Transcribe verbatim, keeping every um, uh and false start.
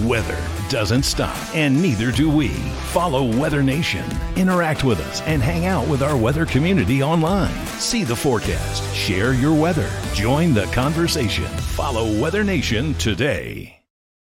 Weather doesn't stop, and neither do we. Follow Weather Nation. Interact with us and hang out with our weather community online. See the forecast. Share your weather. Join the conversation. Follow Weather Nation today.